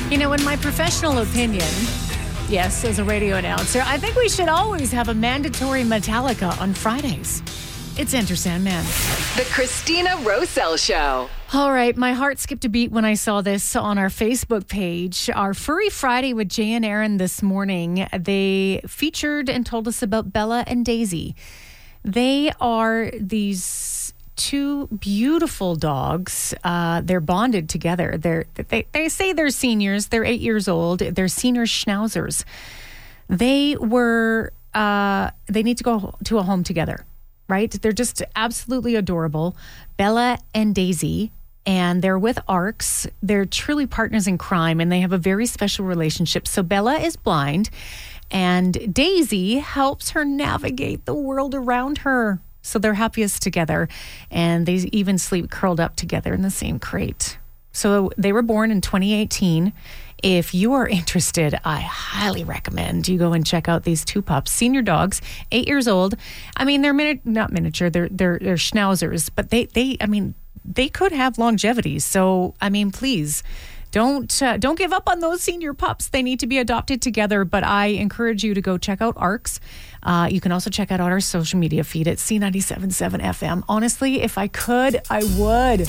You know, in my professional opinion, yes, as a radio announcer, I think we should always have a mandatory Metallica on Fridays. It's Enter Sandman. The Christina Roselle Show. All right, my heart skipped a beat when I saw this on our Facebook page. Our Furry Friday with Jay and Aaron this morning, they featured and told us about Bella and Daisy. They are these two beautiful dogs. They're bonded together. They say they're seniors. They're 8 years old. They're senior schnauzers. They need to go to a home together, right? They're just absolutely adorable. Bella and Daisy, and they're with ARCS. They're truly partners in crime, and they have a very special relationship. So Bella is blind, and Daisy helps her navigate the world around her. So they're happiest together, and they even sleep curled up together in the same crate. So they were born in 2018. If you are interested, I highly recommend you go and check out these two pups, senior dogs, 8 years old. I mean, they're not miniature, they're schnauzers, but they could have longevity. So, I mean, please don't give up on those senior pups. They need to be adopted together, but I encourage you to go check out ARCS. You can also check out our social media feed at C97.7 FM. Honestly, if I could, I would.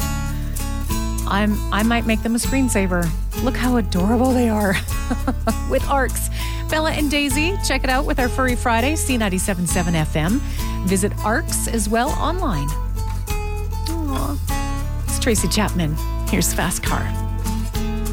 I might make them a screensaver. Look how adorable they are with ARCS. Bella and Daisy, check it out with our Furry Friday, C97.7 FM. Visit ARCS as well online. Aww. It's Tracy Chapman. Here's Fast Car.